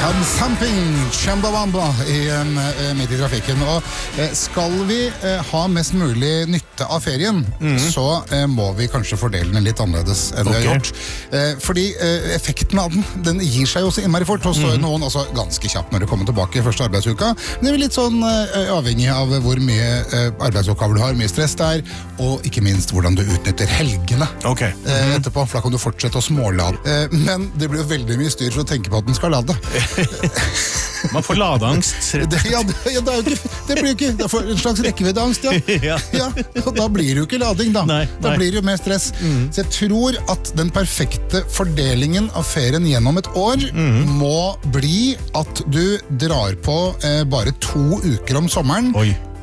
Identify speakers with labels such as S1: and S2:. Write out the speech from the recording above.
S1: Thumping, Chumbawamba midt I trafikken. Og skal vi ha mest mulig nytte av ferien, så må vi kanskje fordele den litt annerledes enn vi har gjort. Fordi effekten av den gir seg jo så innmari fort, og så noen altså, ganske kjapt når det kommer tilbake I første arbeidsuka. Det er litt sånn avhengig av hvor mye arbeidsoppgaver du har, mye stress det er, og ikke minst hvordan du utnytter helgene etterpå, for da kan du fortsette å smålade. Men det blir jo veldig mye styr for å tenke på at den skal lade.
S2: Man får ladeangst.
S1: Det er jo ikke, det blir jo ikke, det får en slags rekkeviddeangst, ja, og da blir det jo ikke lading da. Da blir det jo mer stress. Så jeg tror at den perfekte fordelingen av ferien gjennom et år må bli at du drar på bare 2 uker om sommeren